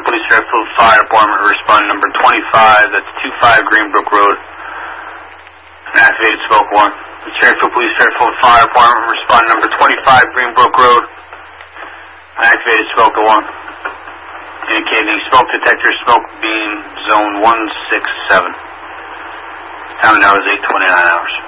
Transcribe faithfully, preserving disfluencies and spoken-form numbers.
Police Fairfield Fire Department, respond number twenty-five, that's two five Greenbrook Road. An activated smoke one. The Fairfield Police Fairfield Fire Department, respond number twenty-five Greenbrook Road. An activated smoke one. Indicating smoke detector, smoke beam, zone one six seven. Time now is eight twenty-nine hours.